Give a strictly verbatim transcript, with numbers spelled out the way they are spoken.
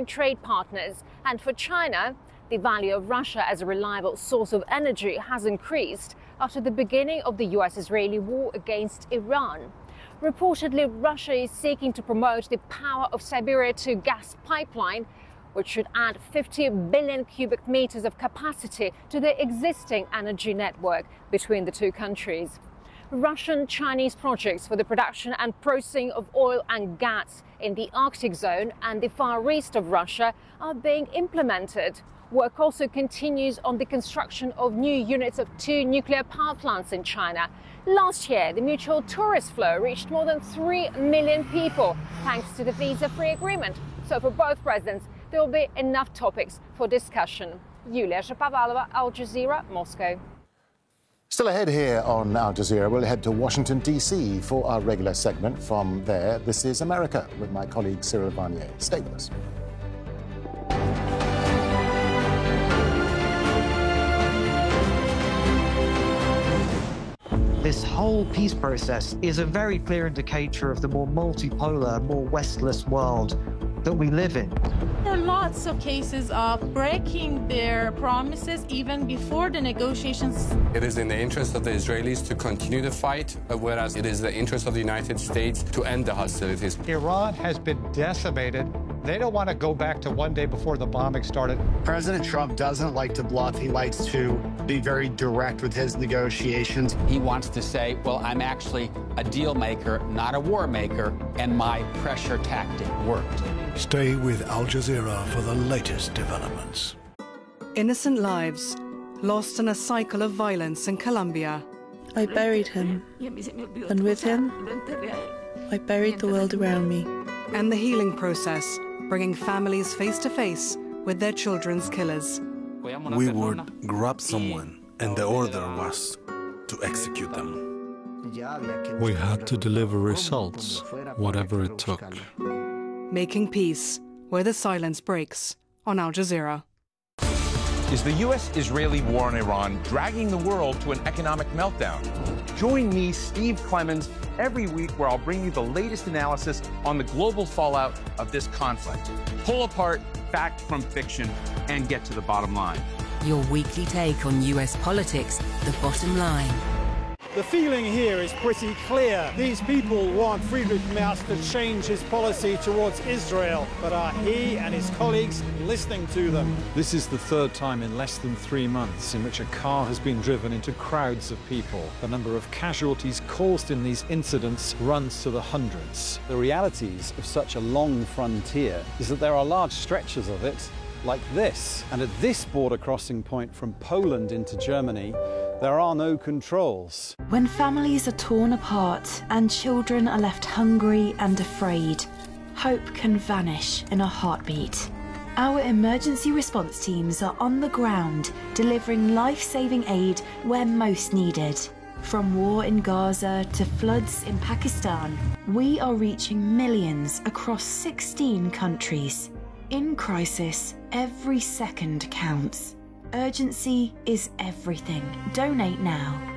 important trade partners. And for China, the value of Russia as a reliable source of energy has increased after the beginning of the U S-Israeli war against Iran. Reportedly, Russia is seeking to promote the Power of Siberia two gas pipeline, which should add fifty billion cubic meters of capacity to the existing energy network between the two countries. Russian-Chinese projects for the production and processing of oil and gas in the Arctic zone and the far east of Russia are being implemented. Work also continues on the construction of new units of two nuclear power plants in China. Last year, the mutual tourist flow reached more than three million people thanks to the visa-free agreement. So for both presidents, there will be enough topics for discussion. Yulia Shapovalova, Al Jazeera, Moscow. Still ahead here on Al Jazeera, we'll head to Washington, D C for our regular segment. From there, This is America with my colleague Cyril Varnier. Stay with us. This whole peace process is a very clear indicator of the more multipolar, more Westless world that we live in. There are lots of cases of breaking their promises even before the negotiations. It is in the interest of the Israelis to continue the fight, whereas it is the interest of the United States to end the hostilities. Iran has been decimated. They don't want to go back to one day before the bombing started. President Trump doesn't like to bluff. He likes to be very direct with his negotiations. He wants to say, well, I'm actually a deal maker, not a war maker, and my pressure tactic worked. Stay with Al Jazeera for the latest developments. Innocent lives lost in a cycle of violence in Colombia. I buried him, and with him, I buried the world around me. And the healing process, bringing families face to face with their children's killers. We would grab someone, and the order was to execute them. We had to deliver results, whatever it took. Making peace, where the silence breaks, on Al Jazeera. Is the U S-Israeli war in Iran dragging the world to an economic meltdown? Join me, Steve Clemons, every week where I'll bring you the latest analysis on the global fallout of this conflict. Pull apart fact from fiction and get to the bottom line. Your weekly take on U S politics, the bottom line. The feeling here is pretty clear. These people want Friedrich Merz to change his policy towards Israel, but are he and his colleagues listening to them? This is the third time in less than three months in which a car has been driven into crowds of people. The number of casualties caused in these incidents runs to the hundreds. The realities of such a long frontier is that there are large stretches of it like this. And at this border crossing point from Poland into Germany, there are no controls. When families are torn apart and children are left hungry and afraid, hope can vanish in a heartbeat. Our emergency response teams are on the ground, delivering life-saving aid where most needed. From war in Gaza to floods in Pakistan, we are reaching millions across sixteen countries. In crisis, every second counts. Urgency is everything. Donate now.